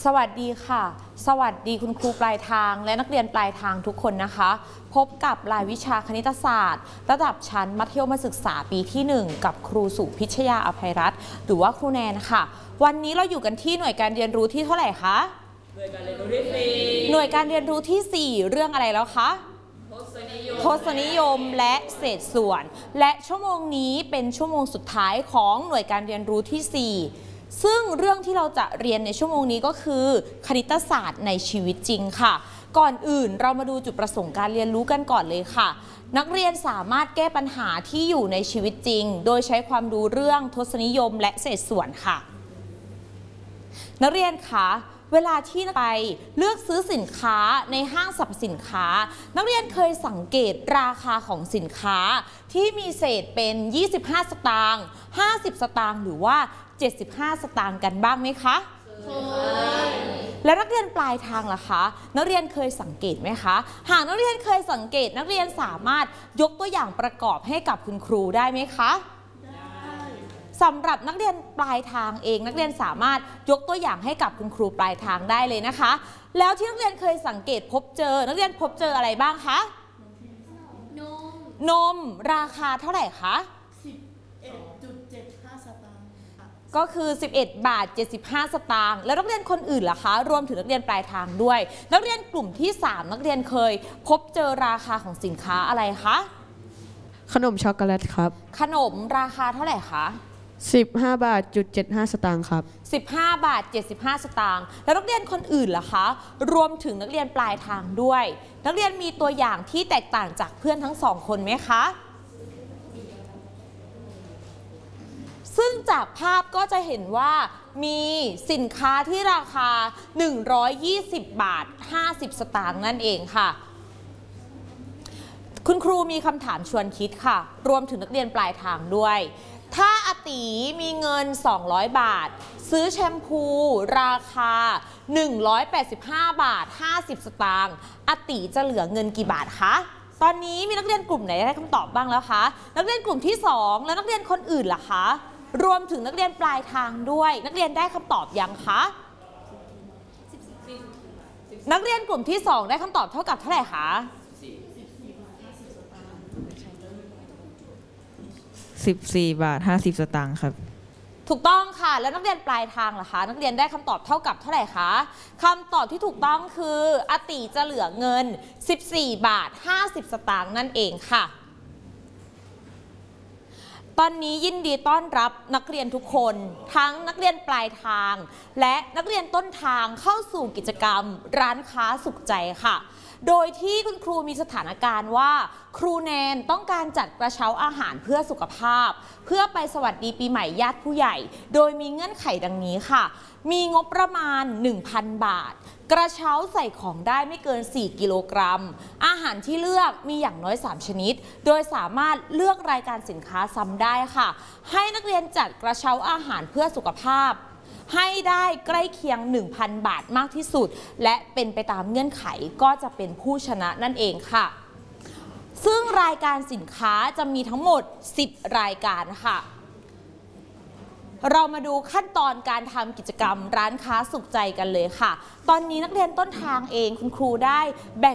วัสดีค่ะสวัสดีคุณครูปลายทางและนักเรียนปลายทางทุกคนนะคะพบกับรายวิชาคณิตศาสตร์ระดับชั้นมัธยมศึกษาปีที่ 1กับครูสุพิชยาอภัยรัตน์หรือว่าครูแนนค่ะวันนี้เราอยู่กันที่หน่วยการเรียนรู้ที่เท่าไหร่คะหน่วยการเรียนรู้ที่4 หน่วยการเรียนรู้ที่ 4เรื่องอะไรแล้วคะทศนิยมและเศษส่วนและชั่วโมงนี้เป็นชั่วโมงสุดท้ายของหน่วยการเรียนรู้ที่4ซึ่งเรื่องที่เราจะเรียนในชั่วโมงนี้ก็คือคณิตศาสตร์ในชีวิตจริงค่ะก่อนอื่นเรามาดูจุดประสงค์การเรียนรู้กันก่อนเลยค่ะนักเรียนสามารถแก้ปัญหาที่อยู่ในชีวิตจริงโดยใช้ความรู้เรื่องทศนิยมและเศษส่วนค่ะนักเรียนคะเวลาที่ไปเลือกซื้อสินค้าในห้างสรรพสินค้านักเรียนเคยสังเกตราคาของสินค้าที่มีเศษเป็น25 สตางค์50 สตางค์หรือว่า75 สตางค์กันบ้างไหมคะและนักเรียนปลายทางล่ะคะนักเรียนเคยสังเกตไหมคะหากนักเรียนเคยสังเกตนักเรียนสามารถยกตัวอย่างประกอบให้กับคุณครูได้ไหมคะสำหรับนักเรียนปลายทางเองนักเรียนสามารถยกตัวอย่างให้กับคุณครูปลายทางได้เลยนะคะแล้วที่นักเรียนเคยสังเกตพบเจอนักเรียนพบเจออะไรบ้างคะนมราคาเท่าไหร่คะ11.75 สตางค์ก็คือ11 บาท 75 สตางค์แล้วนักเรียนคนอื่นล่ะคะรวมถึงนักเรียนปลายทางด้วยนักเรียนกลุ่มที่3นักเรียนเคยพบเจอราคาของสินค้าอะไรคะขนมช็อกโกแลตครับขนมราคาเท่าไหร่คะ 15 บาท 75 สตางค์ครับ 15 บาท 75 สตางค์แล้วนักเรียนคนอื่นล่ะคะรวมถึงนักเรียนปลายทางด้วยนักเรียนมีตัวอย่างที่แตกต่างจากเพื่อนทั้ง2คนไหมคะซึ่งจากภาพก็จะเห็นว่ามีสินค้าที่ราคา120 บาท 50 สตางค์นั่นเองค่ะคุณครูมีคำถามชวนคิดค่ะรวมถึงนักเรียนปลายทางด้วยถ้าอาตีมีเงิน200 บาทซื้อแชมพูราคา185 บาท 50 สตางค์อาตีจะเหลือเงินกี่บาทคะตอนนี้มีนักเรียนกลุ่มไหนได้คำตอบบ้างแล้วคะนักเรียนกลุ่มที่2และนักเรียนคนอื่นล่ะคะรวมถึงนักเรียนปลายทางด้วยนักเรียนได้คำตอบยังคะนักเรียนกลุ่มที่2ได้คำตอบเท่ากับเท่าไหร่คะ 14 บาท 50 สตางค์ครับถูกต้องค่ะแล้วนักเรียนปลายทางล่ะคะนักเรียนได้คำตอบเท่ากับเท่าไหร่คะคำตอบที่ถูกต้องคืออาติจะเหลือเงิน14 บาท 50 สตางค์นั่นเองค่ะตอนนี้ยินดีต้อนรับนักเรียนทุกคนทั้งนักเรียนปลายทางและนักเรียนต้นทางเข้าสู่กิจกรรมร้านค้าสุขใจค่ะโดยที่คุณครูมีสถานการณ์ว่าครูแนนต้องการจัดกระเช้าอาหารเพื่อสุขภาพเพื่อไปสวัสดีปีใหม่ญาติผู้ใหญ่โดยมีเงื่อนไขดังนี้ค่ะมีงบประมาณ 1,000 บาทกระเช้าใส่ของได้ไม่เกิน4 กิโลกรัมอาหารที่เลือกมีอย่างน้อย3ชนิดโดยสามารถเลือกรายการสินค้าซ้ำได้ค่ะให้นักเรียนจัดกระเช้าอาหารเพื่อสุขภาพให้ได้ใกล้เคียง 1,000 บาทมากที่สุดและเป็นไปตามเงื่อนไขก็จะเป็นผู้ชนะนั่นเองค่ะซึ่งรายการสินค้าจะมีทั้งหมด10 รายการค่ะเรามาดูขั้นตอนการทำกิจกรรมร้านค้าสุขใจกันเลยค่ะตอนนี้นักเรียนต้นทางเองคุณครูได้แบ่ง